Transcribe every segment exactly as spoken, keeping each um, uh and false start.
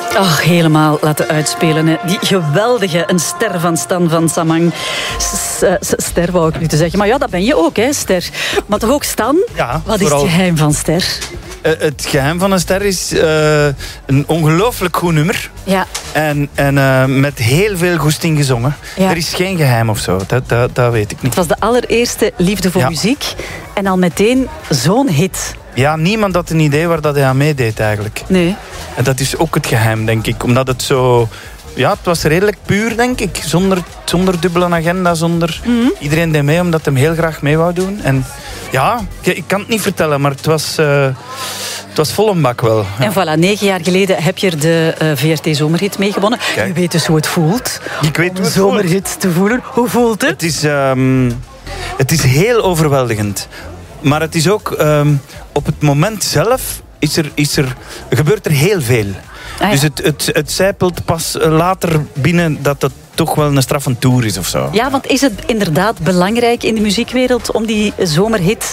Oh, helemaal laten uitspelen. Hè. Die geweldige, een ster van Stan van Samang. S- s- ster wou ik nu te zeggen. Maar ja, dat ben je ook, hè, Ster. Maar toch ook Stan? Ja, wat is vooral... het geheim van Ster? Uh, het geheim van een ster is uh, een ongelooflijk goed nummer. Ja. En, en uh, met heel veel goesting gezongen. Ja. Er is geen geheim of zo, dat, dat, dat weet ik niet. Het was de allereerste liefde voor ja. muziek. En al meteen zo'n hit. Ja, niemand had een idee waar dat hij aan meedeed eigenlijk. Nee. En dat is ook het geheim, denk ik. Omdat het zo... Ja, het was redelijk puur, denk ik. Zonder, zonder dubbele agenda, zonder... Mm-hmm. Iedereen deed mee, omdat hij hem heel graag mee wou doen. En ja, ik kan het niet vertellen, maar het was... Uh, Het was vol een bak wel. Ja. En voilà, negen jaar geleden heb je de uh, V R T Zomerhit meegewonnen. Kijk. Je weet dus hoe het voelt. Ik weet hoe het Zomerhit voelt. te voelen. Hoe voelt het? Het is, um, het is heel overweldigend. Maar het is ook... Um, op het moment zelf is er, is er, gebeurt er heel veel. Ah, ja. Dus het, het, het zijpelt pas later binnen dat het toch wel een straffend tour is of zo. Ja, want is het inderdaad belangrijk in de muziekwereld om die zomerhit...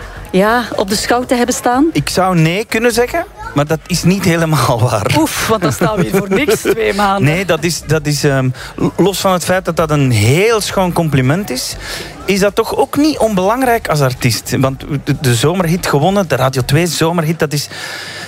Ja, op de schouw te hebben staan? Ik zou nee kunnen zeggen, maar dat is niet helemaal waar. Oef, want dan staan we hier voor niks twee maanden. Nee, dat is, dat is um, los van het feit dat dat een heel schoon compliment is, is dat toch ook niet onbelangrijk als artiest. Want de, de zomerhit gewonnen, de Radio twee zomerhit, dat is...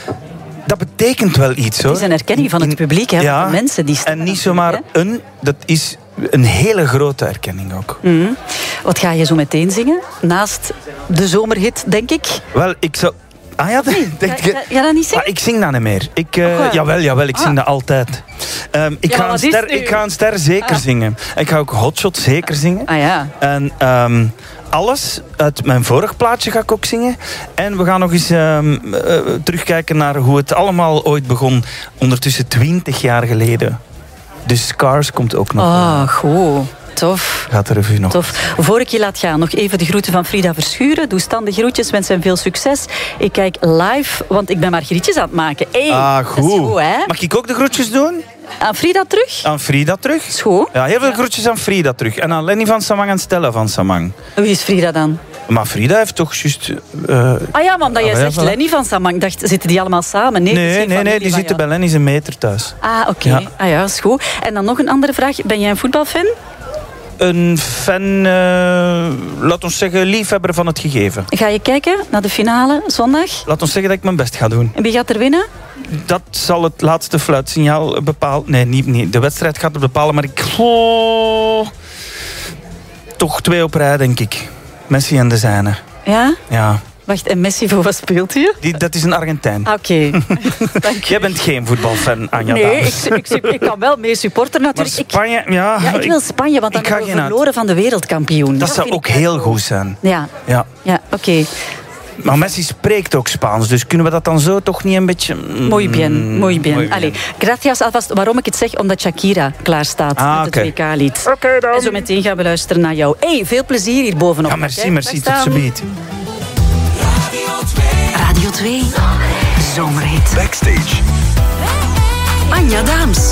Dat betekent wel iets, hoor. Het is een erkenning van het publiek, hè, ja, van de mensen die staan. En niet zomaar hè? een, dat is een hele grote erkenning ook. Mm. Wat ga je zo meteen zingen? Naast de zomerhit, denk ik? Wel, ik zou... Ah ja, nee, denk ga, ga, ga dat niet zingen? Ah, ik zing dat niet meer. Ik, uh, oh, jawel, jawel, ik ah. zing dat altijd. Um, ik, ja, ga een ster, ik ga een ster zeker ah. zingen. Ik ga ook Hotshot zeker zingen. Ah ja. En... Um, alles uit mijn vorig plaatje ga ik ook zingen. En we gaan nog eens uh, uh, terugkijken naar hoe het allemaal ooit begon. Ondertussen twintig jaar geleden. Dus Scars komt ook nog. Ah, oh, goed. Tof. Gaat de revue nog. Tof. Voor ik je laat gaan, nog even de groeten van Frida Verschuren. Doe Stan de groetjes, wens hem veel succes. Ik kijk live, want ik ben margrietjes aan het maken. Hey, ah, goed. Dat is goed, hè? Mag ik ook de groetjes doen? Aan Frida terug? Aan Frida terug. Is goed. Ja, heel veel groetjes aan Frida terug. En aan Lenny van Samang en Stella van Samang. Wie is Frida dan? Maar Frida heeft toch juist... Uh... Ah ja, maar omdat jij ah, zegt ja, voilà. Lenny van Samang. Ik dacht, zitten die allemaal samen? Nee, nee, nee, nee die zitten bij Lenny zijn meter thuis. Ah, oké. Okay. Ja. Ah ja, is goed. En dan nog een andere vraag. Ben jij een voetbalfan? Een fan, uh, laat ons zeggen, liefhebber van het gegeven. Ga je kijken naar de finale zondag? Laat ons zeggen dat ik mijn best ga doen. En wie gaat er winnen? Dat zal het laatste fluitsignaal bepalen. Nee, niet, niet. De wedstrijd gaat het bepalen, maar ik... Oh, toch twee op rij, denk ik. Messi en de zijne. Ja? Ja. Wacht, en Messi, voor wat speelt hij? Die, dat is een Argentijn. Oké. Okay. Jij bent geen voetbalfan, Anja Nee, Dames. ik, ik, ik kan wel mee supporteren natuurlijk. Maar Spanje, ja... Ja, ik wil Spanje, want dan hebben we verloren uit. van de wereldkampioen. Dat, dat zou ook heel goed, goed zijn. Ja, ja. ja oké. Okay. Maar Messi spreekt ook Spaans, dus kunnen we dat dan zo toch niet een beetje... Muy bien, muy bien. bien. Allee, gracias alvast. Waarom ik het zeg? Omdat Shakira klaar staat ah, met het okay. W K-lied. Oké okay, dan. En zo meteen gaan we luisteren naar jou. Hey, veel plezier hier bovenop. Ja, merci, hè. merci. Tot zo beet. Radio twee Zomerhit. Backstage. Anja Dames.